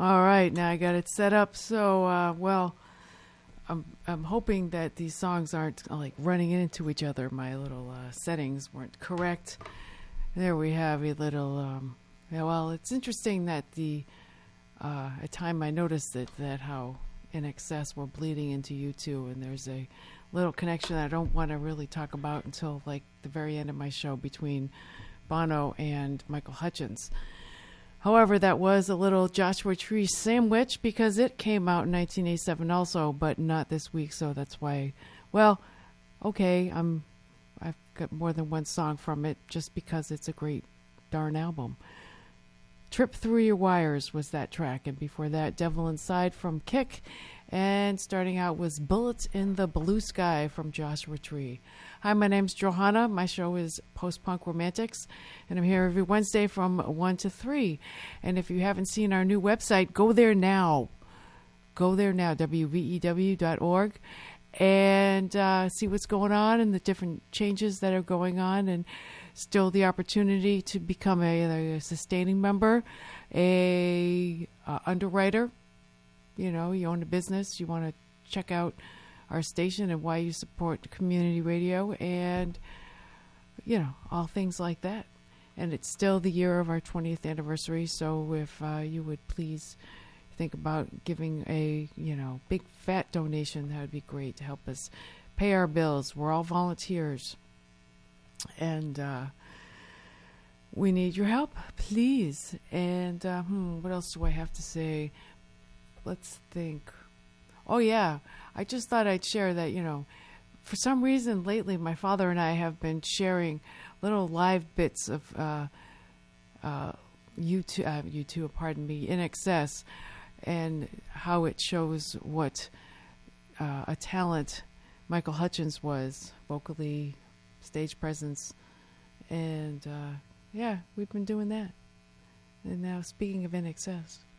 All right, now I got it set up. So, well, I'm hoping that these songs aren't like running into each other. My little settings weren't correct. There we have a little. Yeah, well, it's interesting that at time I noticed that how in excess we're bleeding into U2, and there's a little connection that I don't want to really talk about until like the very end of my show between Bono and Michael Hutchence. However, that was a little Joshua Tree sandwich because it came out in 1987 also, but not this week, so that's why. Well, okay, I've got more than one song from it just because it's a great darn album. Trip Through Your Wires was that track, and before that, Devil Inside from Kick, and starting out was Bullets in the Blue Sky from Joshua Tree. Hi, my name's Johanna. My show is Post-Punk Romantics, and I'm here every Wednesday from 1 to 3. And if you haven't seen our new website, go there now. Go there now, wvew.org, and see what's going on and the different changes that are going on, and still the opportunity to become a sustaining member, a underwriter. You know, you own a business, you want to check out our station and why you support community radio, and, you know, all things like that. And it's still the year of our 20th anniversary, so if you would please think about giving a, you know, big fat donation, that would be great to help us pay our bills. We're all volunteers, and we need your help, please. And what else do I have to say? Let's think. Oh, yeah. I just thought I'd share that, you know, for some reason lately, my father and I have been sharing little live bits of U2, pardon me, In Excess, and how it shows what a talent Michael Hutchence was, vocally, stage presence, and yeah, we've been doing that. And now, speaking of In Excess.